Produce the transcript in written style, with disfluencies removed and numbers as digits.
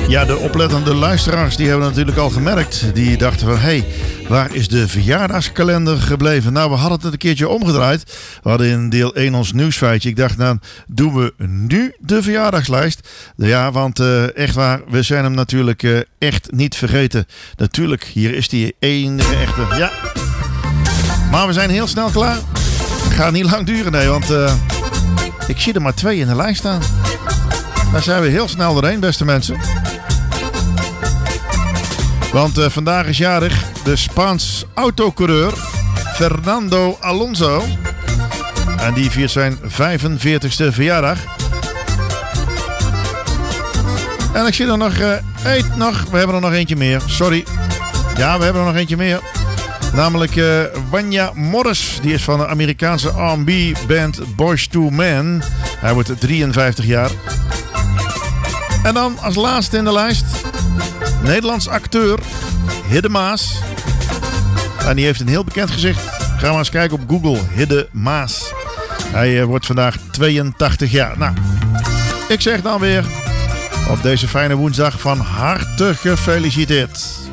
Ja, de oplettende luisteraars die hebben natuurlijk al gemerkt. Die dachten van, hé, waar is de verjaardagskalender gebleven? Nou, we hadden het een keertje omgedraaid. We hadden in deel 1 ons nieuwsfeitje. Ik dacht, nou, doen we nu de verjaardagslijst? Ja, want echt waar, we zijn hem natuurlijk echt niet vergeten. Natuurlijk, hier is die enige echte, ja. Maar we zijn heel snel klaar. Gaat niet lang duren, nee, want ik zie er maar 2 in de lijst staan. Daar zijn we heel snel doorheen, beste mensen. Want vandaag is jarig de Spaans autocoureur Fernando Alonso. En die viert zijn 45ste verjaardag. En ik zie er nog, we hebben er nog eentje meer. Sorry. Ja, we hebben er nog eentje meer. Namelijk Wanya Morris. Die is van de Amerikaanse R&B band Boyz II Men. Hij wordt 53 jaar. En dan als laatste in de lijst, Nederlands acteur Hidde Maas. En die heeft een heel bekend gezicht. Ga maar eens kijken op Google, Hidde Maas. Hij wordt vandaag 82 jaar. Nou, ik zeg dan weer op deze fijne woensdag van harte gefeliciteerd.